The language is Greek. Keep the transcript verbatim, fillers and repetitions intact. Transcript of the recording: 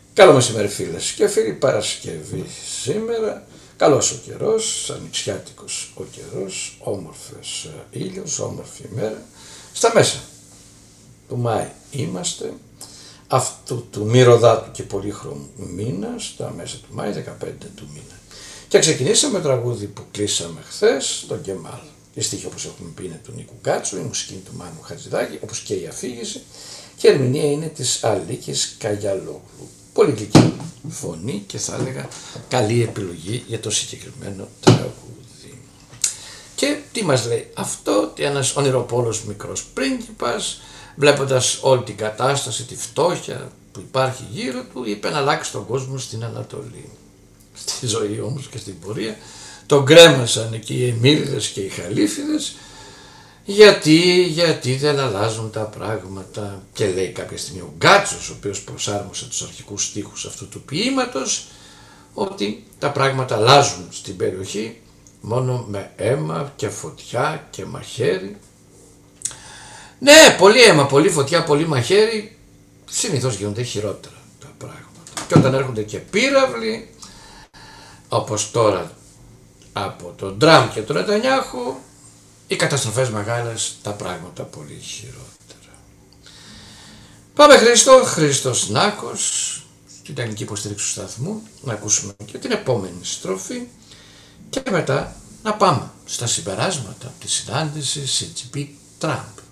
Καλό μεσημέρι φίλες και φίλοι, Παρασκευή σήμερα, καλός ο καιρός, ανοιξιάτικος ο καιρός, όμορφος ήλιος, όμορφη ημέρα. Στα μέσα του Μάη είμαστε, αυτού του μυρωδάτου και πολύχρωμου μήνα, στα μέσα του Μάη, δεκαπέντε του μήνα. Και ξεκινήσαμε με τραγούδι που κλείσαμε χθες, τον Κεμάλ. Η στίχη, όπως έχουμε πει, είναι του Νίκου Κάτσου, η μουσική είναι του Μάνου Χατζηδάκη, όπως και η αφήγηση, και η ερμηνεία είναι της Αλίκης Καγιαλόγλου. Πολύ γλυκή φωνή και θα έλεγα καλή επιλογή για το συγκεκριμένο τραγούδι. Και τι μας λέει αυτό, ότι ένας ονειροπόλος μικρός πρίγκιπας, βλέποντας όλη την κατάσταση, τη φτώχεια που υπάρχει γύρω του, είπε να αλλάξει τον κόσμο στην Ανατολή. Στη ζωή όμως και στην πορεία τον κρέμασαν εκεί οι Εμμύλιδες και οι Χαλίφιδες. Γιατί, γιατί δεν αλλάζουν τα πράγματα, και λέει κάποια στιγμή ο Γκάτσος, ο οποίος προσάρμοσε τους αρχικούς στίχους αυτού του ποίηματος, ότι τα πράγματα αλλάζουν στην περιοχή μόνο με αίμα και φωτιά και μαχαίρι. Ναι, πολύ αίμα, πολύ φωτιά, πολύ μαχαίρι, συνήθως γίνονται χειρότερα τα πράγματα. Και όταν έρχονται και πύραυλοι, όπως τώρα από τον Τραμπ και τον Νετανιάχου, οι καταστροφές μεγάλες, τα πράγματα πολύ χειρότερα. Πάμε Χρήστο, Χρήστος Νάκος, στην τεχνική υποστήριξη του σταθμού, να ακούσουμε και την επόμενη στροφή και μετά να πάμε στα συμπεράσματα της συνάντησης Σι Τζι Πιν Τραμπ.